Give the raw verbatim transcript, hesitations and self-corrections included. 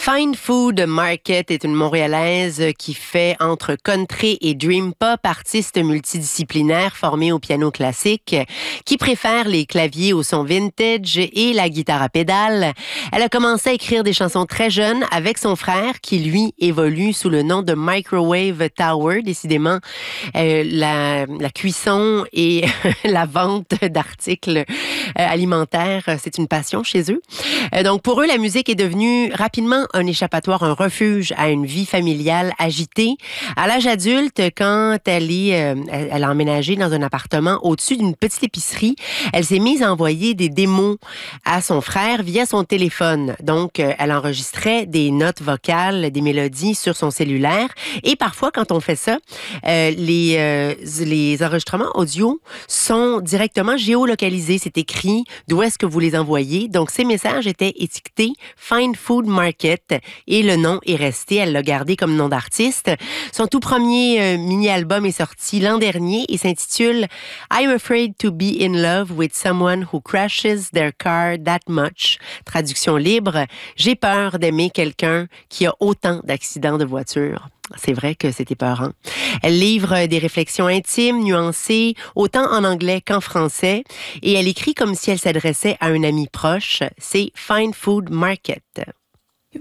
Fine Food Market est une Montréalaise qui fait entre country et dream pop, artiste multidisciplinaire formée au piano classique, qui préfère les claviers au son vintage et la guitare à pédales. Elle a commencé à écrire des chansons très jeune avec son frère qui, lui, évolue sous le nom de Microwave Tower. Décidément, euh, la, la cuisson et la vente d'articles euh, alimentaires, c'est une passion chez eux. Euh, donc, pour eux, la musique est devenue rapidement un échappatoire, un refuge à une vie familiale agitée. À l'âge adulte, quand elle, est, euh, elle a emménagé dans un appartement au-dessus d'une petite épicerie, elle s'est mise à envoyer des démos à son frère via son téléphone. Donc, euh, elle enregistrait des notes vocales, des mélodies sur son cellulaire. Et parfois, quand on fait ça, euh, les, euh, les enregistrements audio sont directement géolocalisés. C'est écrit d'où est-ce que vous les envoyez. Donc, ces messages étaient étiquetés Fine Food Market et le nom est resté. Elle l'a gardé comme nom d'artiste. Son tout premier euh, mini-album est sorti l'an dernier et s'intitule I'm afraid to be in love with someone who crashes their car that much. Traduction libre, j'ai peur d'aimer quelqu'un qui a autant d'accidents de voiture. C'est vrai que c'est épeurant. Elle livre des réflexions intimes, nuancées, autant en anglais qu'en français, et elle écrit comme si elle s'adressait à un ami proche. C'est Fine Food Market.